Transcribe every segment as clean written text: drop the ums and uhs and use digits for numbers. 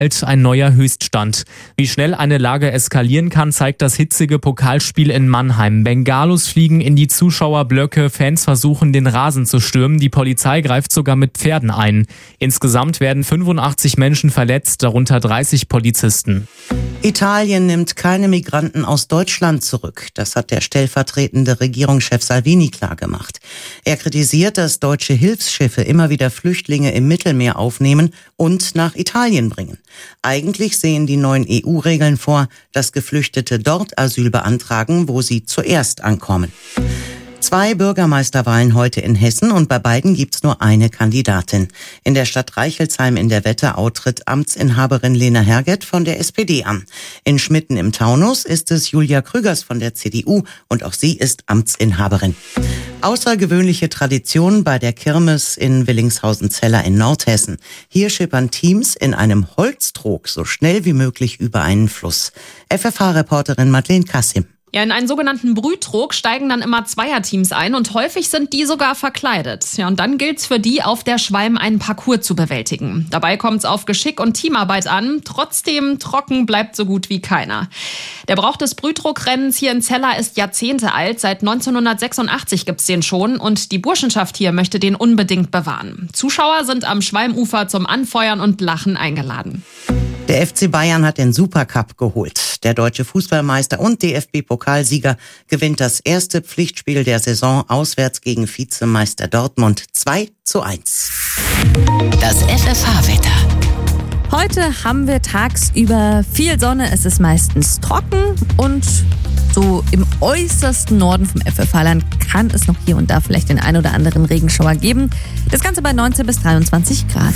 ein neuer Höchststand. Wie schnell eine Lage eskalieren kann, zeigt das hitzige Pokalspiel in Mannheim. Bengalos fliegen in die Zuschauerblöcke, Fans versuchen den Rasen zu stürmen, die Polizei greift sogar mit Pferden ein. Insgesamt werden 85 Menschen verletzt, darunter 30 Polizisten. Italien nimmt keine Migranten aus Deutschland zurück. Das hat der stellvertretende Regierungschef Salvini klargemacht. Er kritisiert, dass deutsche Hilfsschiffe immer wieder Flüchtlinge im Mittelmeer aufnehmen und nach Italien bringen. Eigentlich sehen die neuen EU-Regeln vor, dass Geflüchtete dort Asyl beantragen, wo sie zuerst ankommen. 2 Bürgermeisterwahlen heute in Hessen und bei beiden gibt's nur eine Kandidatin. In der Stadt Reichelsheim in der Wetterau tritt Amtsinhaberin Lena Herget von der SPD an. In Schmitten im Taunus ist es Julia Krügers von der CDU und auch sie ist Amtsinhaberin. Außergewöhnliche Tradition bei der Kirmes in Willingshausen-Zeller in Nordhessen. Hier schippern Teams in einem Holztrog so schnell wie möglich über einen Fluss. FFH-Reporterin Madeleine Kassim. Ja, in einen sogenannten Brühtrog steigen dann immer Zweierteams ein und häufig sind die sogar verkleidet. Ja, und dann gilt's für die, auf der Schwalm einen Parcours zu bewältigen. Dabei kommt's auf Geschick und Teamarbeit an. Trotzdem, trocken bleibt so gut wie keiner. Der Brauch des Brühtrogrennens hier in Zeller ist Jahrzehnte alt. Seit 1986 gibt's den schon und die Burschenschaft hier möchte den unbedingt bewahren. Zuschauer sind am Schwalmufer zum Anfeuern und Lachen eingeladen. Der FC Bayern hat den Supercup geholt. Der deutsche Fußballmeister und DFB-Pokalsieger gewinnt das erste Pflichtspiel der Saison auswärts gegen Vizemeister Dortmund 2:1. Das FFH-Wetter. Heute haben wir tagsüber viel Sonne, es ist meistens trocken und so im äußersten Norden vom FFH-Land kann es noch hier und da vielleicht den ein oder anderen Regenschauer geben. Das Ganze bei 19 bis 23 Grad.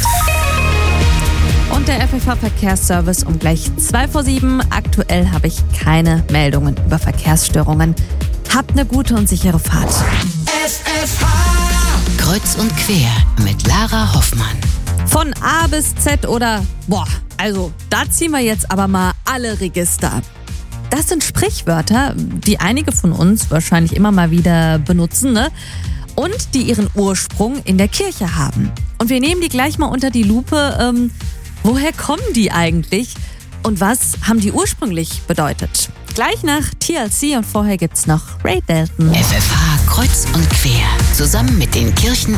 Und der FFH-Verkehrsservice um gleich 6:45. Aktuell habe ich keine Meldungen über Verkehrsstörungen. Habt eine gute und sichere Fahrt. FFH Kreuz und quer mit Lara Hoffmann. Von A bis Z oder, da ziehen wir jetzt aber mal alle Register ab. Das sind Sprichwörter, die einige von uns wahrscheinlich immer mal wieder benutzen, ne? Und die ihren Ursprung in der Kirche haben. Und wir nehmen die gleich mal unter die Lupe. Woher kommen die eigentlich? Und was haben die ursprünglich bedeutet? Gleich nach TLC und vorher gibt's noch Ray Dalton. FFH Kreuz und quer. Zusammen mit den Kirchen